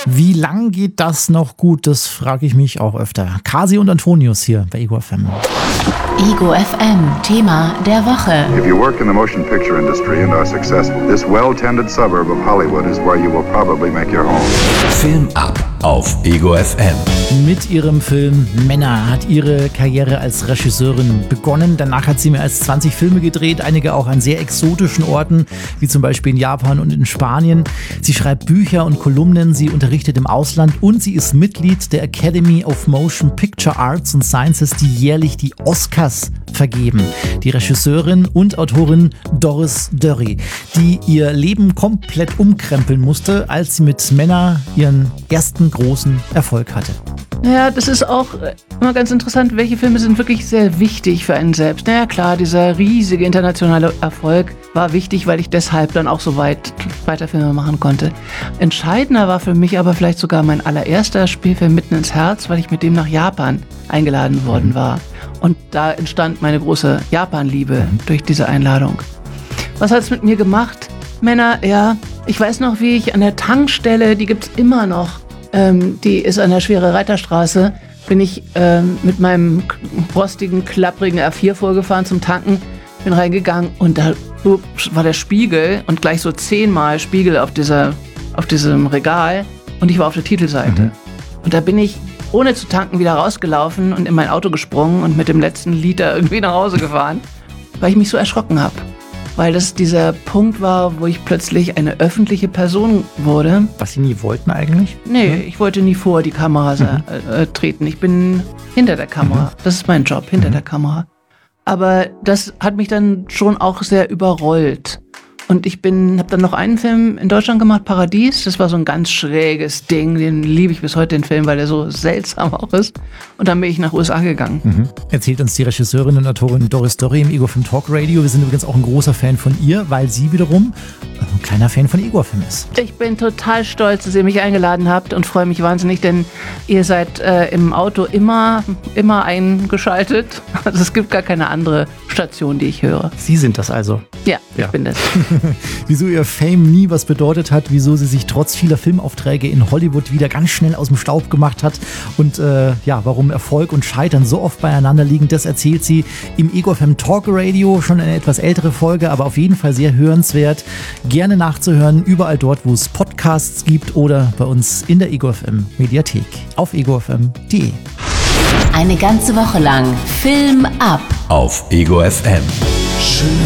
Wie lang geht das noch gut? Das frage ich mich auch öfter. Kasi und Antonius hier bei Ego FM. Ego FM, Thema der Woche. If you work in the motion picture industry and are successful, this well-tended suburb of Hollywood is where you will probably make your home. Film ab auf Ego FM. Mit ihrem Film Männer hat ihre Karriere als Regisseurin begonnen. Danach hat sie mehr als 20 Filme gedreht, einige auch an sehr exotischen Orten, wie zum Beispiel in Japan und in Spanien. Sie schreibt Bücher und Kolumnen, sie unterrichtet im Ausland und sie ist Mitglied der Academy of Motion Picture Arts and Sciences, die jährlich die Oscars vergeben. Die Regisseurin und Autorin Doris Dörri, die ihr Leben komplett umkrempeln musste, als sie mit Männer ihren ersten großen Erfolg hatte. Naja, das ist auch immer ganz interessant, welche Filme sind wirklich sehr wichtig für einen selbst. Naja klar, dieser riesige internationale Erfolg war wichtig, weil ich deshalb dann auch so weiter Filme machen konnte. Entscheidender war für mich aber vielleicht sogar mein allererster Spielfilm Mitten ins Herz, weil ich mit dem nach Japan eingeladen worden war. Und da entstand meine große Japan-Liebe durch diese Einladung. Was hat es mit mir gemacht? Männer, ja, ich weiß noch, wie ich an der Tankstelle, die gibt's immer noch, die ist an der Schwere Reiterstraße, bin ich mit meinem rostigen, klapprigen R4 vorgefahren zum Tanken, bin reingegangen und da war der Spiegel und gleich so 10-mal Spiegel auf diesem Regal und ich war auf der Titelseite. Und da bin ich ohne zu tanken wieder rausgelaufen und in mein Auto gesprungen und mit dem letzten Liter irgendwie nach Hause gefahren, weil ich mich so erschrocken habe. Weil das dieser Punkt war, wo ich plötzlich eine öffentliche Person wurde. Was Sie nie wollten eigentlich? Nee, ich wollte nie vor die Kamera treten. Ich bin hinter der Kamera. Das ist mein Job, hinter der Kamera. Aber das hat mich dann schon auch sehr überrollt. Und ich habe dann noch einen Film in Deutschland gemacht, Paradies. Das war so ein ganz schräges Ding. Den liebe ich bis heute, den Film, weil der so seltsam auch ist. Und dann bin ich nach USA gegangen. Erzählt uns die Regisseurin und Autorin Doris Dörri im Ego FM Talk Radio. Wir sind übrigens auch ein großer Fan von ihr, weil sie wiederum ein kleiner Fan von Ego FM ist. Ich bin total stolz, dass ihr mich eingeladen habt und freue mich wahnsinnig, denn ihr seid im Auto immer eingeschaltet. Also es gibt gar keine andere Station, die ich höre. Sie sind das also? Ja, ich bin das. Wieso ihr Fame nie was bedeutet hat, wieso sie sich trotz vieler Filmaufträge in Hollywood wieder ganz schnell aus dem Staub gemacht hat und warum Erfolg und Scheitern so oft beieinander liegen, das erzählt sie im Ego FM Talk Radio, schon eine etwas ältere Folge, aber auf jeden Fall sehr hörenswert. Gerne nachzuhören, überall dort, wo es Podcasts gibt oder bei uns in der Ego FM Mediathek auf egofm.de. Eine ganze Woche lang Film ab Auf Ego FM.